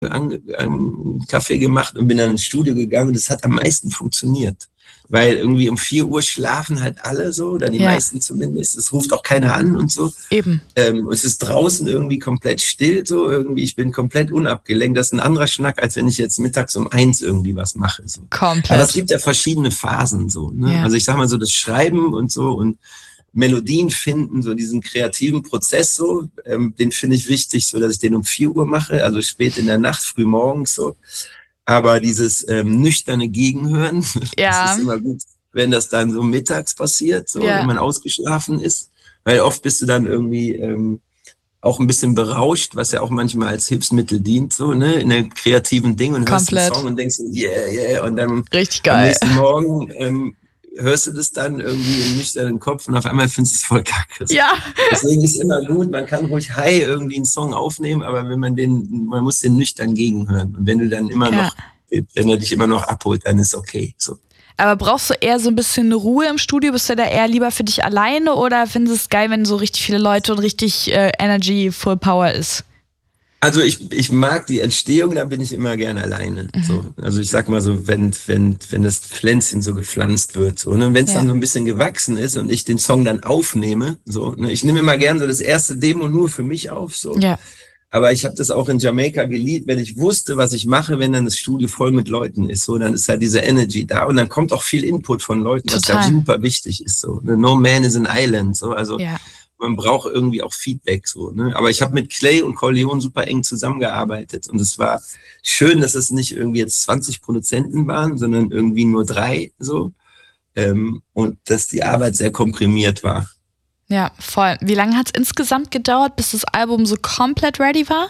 einen Kaffee gemacht und bin dann ins Studio gegangen und das hat am meisten funktioniert. Weil irgendwie um 4 Uhr schlafen halt alle so, oder die meisten zumindest. Es ruft auch keiner an und so. Eben. Es ist draußen irgendwie komplett still so, irgendwie. Ich bin komplett unabgelenkt. Das ist ein anderer Schnack, als wenn ich jetzt mittags um 1 irgendwie was mache. So. Komplett. Aber es gibt ja verschiedene Phasen so. Ne? Ja. Also ich sag mal so, das Schreiben und so und Melodien finden, so diesen kreativen Prozess so, den finde ich wichtig, so dass ich den um 4 Uhr mache, also spät in der Nacht, früh morgens so. Aber dieses nüchterne Gegenhören, das ist immer gut, wenn das dann so mittags passiert, so, wenn man ausgeschlafen ist. Weil oft bist du dann irgendwie auch ein bisschen berauscht, was ja auch manchmal als Hilfsmittel dient, so, ne, in einem kreativen Ding und hörst einen Song und denkst, yeah, und dann richtig geil. Am nächsten Morgen hörst du das dann irgendwie im nüchternen Kopf und auf einmal findest du es voll kacke. Ja. Deswegen ist es immer gut, man kann ruhig irgendwie einen Song aufnehmen, aber man muss den nüchtern gegenhören. Und wenn du dann wenn er dich immer noch abholt, dann ist okay. So. Aber brauchst du eher so ein bisschen Ruhe im Studio? Bist du da eher lieber für dich alleine oder findest du es geil, wenn so richtig viele Leute und richtig Energy, Full Power ist? Also ich mag die Entstehung, da bin ich immer gerne alleine. So. Also ich sag mal so, wenn das Pflänzchen so gepflanzt wird, so, ne? Wenn es dann so ein bisschen gewachsen ist und ich den Song dann aufnehme, so, ne? Ich nehme immer gerne so das erste Demo nur für mich auf, so. Ja. Aber ich habe das auch in Jamaika geliebt, wenn ich wusste, was ich mache, wenn dann das Studio voll mit Leuten ist, so, dann ist halt diese Energy da und dann kommt auch viel Input von Leuten, was ja super wichtig ist, so. No man is an island, so, also. Ja. Man braucht irgendwie auch Feedback so, ne? Aber ich habe mit Clay und Corleone super eng zusammengearbeitet und es war schön, dass es nicht irgendwie jetzt 20 Produzenten waren, sondern irgendwie nur 3 so und dass die Arbeit sehr komprimiert war. Ja, voll. Wie lange hat es insgesamt gedauert, bis das Album so komplett ready war?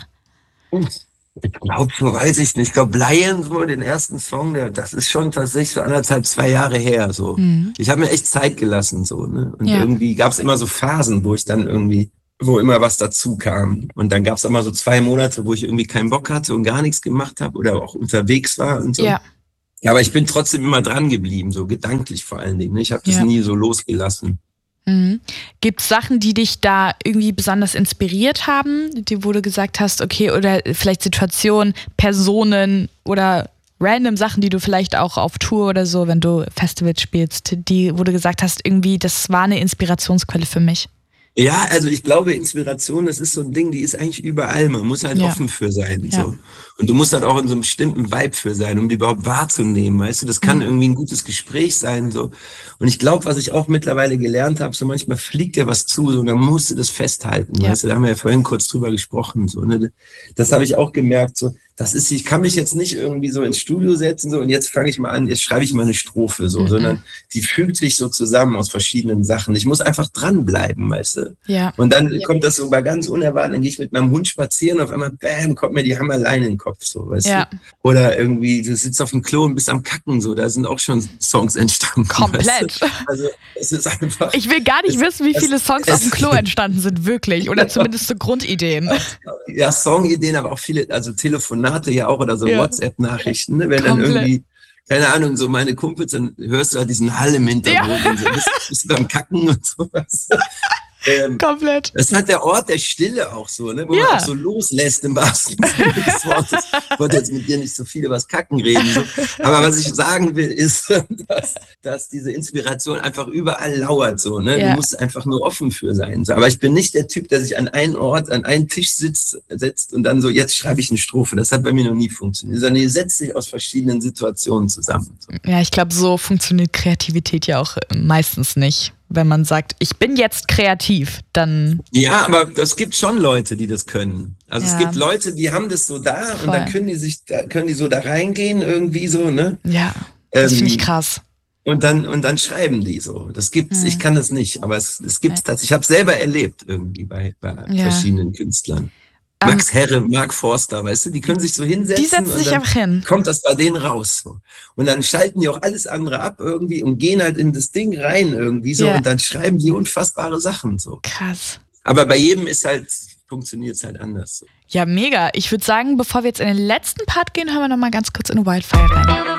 Ich glaube, so weiß ich nicht. Ich glaube, Lion, so den ersten Song, das ist schon tatsächlich so 1,5, 2 Jahre her. So. Ich habe mir echt Zeit gelassen. So, ne? Und irgendwie gab es immer so Phasen, wo ich dann irgendwie, wo immer was dazu kam. Und dann gab es immer so 2 Monate, wo ich irgendwie keinen Bock hatte und gar nichts gemacht habe oder auch unterwegs war und so. Ja, aber ich bin trotzdem immer dran geblieben, so gedanklich vor allen Dingen. Ne? Ich habe das nie so losgelassen. Gibt es Sachen, die dich da irgendwie besonders inspiriert haben, wo du gesagt hast, okay, oder vielleicht Situationen, Personen oder random Sachen, die du vielleicht auch auf Tour oder so, wenn du Festivals spielst, wo du gesagt hast, irgendwie, das war eine Inspirationsquelle für mich? Ja, also ich glaube, Inspiration, das ist so ein Ding, die ist eigentlich überall. Man muss halt offen für sein. So. Und du musst halt auch in so einem bestimmten Vibe für sein, um die überhaupt wahrzunehmen. Weißt du, das kann irgendwie ein gutes Gespräch sein. So. Und ich glaube, was ich auch mittlerweile gelernt habe, so manchmal fliegt dir was zu, so, und dann musst du das festhalten. Weißt du, da haben wir ja vorhin kurz drüber gesprochen. So, ne? Das habe ich auch gemerkt. So, ich kann mich jetzt nicht irgendwie so ins Studio setzen so, und jetzt fange ich mal an, jetzt schreibe ich mal eine Strophe, so, sondern die fügt sich so zusammen aus verschiedenen Sachen. Ich muss einfach dranbleiben, weißt du? Ja. Und dann kommt das so bei ganz unerwartet, dann gehe ich mit meinem Hund spazieren und auf einmal, bam, kommt mir die Hammerleine in den Kopf, so, weißt du? Oder irgendwie, du sitzt auf dem Klo und bist am Kacken, so, da sind auch schon Songs entstanden. Komplett. Weißt du? Also, es ist einfach... Ich will gar nicht wissen, wie viele Songs auf dem Klo entstanden sind, wirklich. Oder zumindest so Grundideen. Ja, Songideen, aber auch viele, also Telefonate ja auch oder so WhatsApp-Nachrichten, ne? Wenn dann irgendwie, keine Ahnung, so meine Kumpels, dann hörst du halt diesen Hall im Hintergrund und so, bist du am Kacken und sowas. Komplett. Das ist halt der Ort der Stille auch so, ne? Wo man auch so loslässt im wahrsten Sinne des Wortes. Ich wollte jetzt mit dir nicht so viel über das Kacken reden. So. Aber was ich sagen will, ist, dass diese Inspiration einfach überall lauert. So, ne? Du musst einfach nur offen für sein. So. Aber ich bin nicht der Typ, der sich an einen Ort, an einen Tisch setzt und dann so, jetzt schreibe ich eine Strophe. Das hat bei mir noch nie funktioniert. Sondern ihr setzt sich aus verschiedenen Situationen zusammen. So. Ja, ich glaube, so funktioniert Kreativität ja auch meistens nicht. Wenn man sagt, ich bin jetzt kreativ, dann... Ja, aber es gibt schon Leute, die das können. Also es gibt Leute, die haben das so da und dann können die so da reingehen irgendwie so, ne? Ja, das finde ich krass. Und dann schreiben die so. Das gibt's, ich kann das nicht, aber es gibt's tatsächlich. Ich habe selber erlebt irgendwie bei verschiedenen Künstlern. Max Herre, Mark Forster, weißt du, die können sich so hinsetzen. Die setzen sich einfach hin. Kommt das bei denen raus. So. Und dann schalten die auch alles andere ab irgendwie und gehen halt in das Ding rein irgendwie so und dann schreiben die unfassbare Sachen so. Krass. Aber bei jedem funktioniert es halt anders. So. Ja, mega. Ich würde sagen, bevor wir jetzt in den letzten Part gehen, hören wir noch mal ganz kurz in Wildfire rein.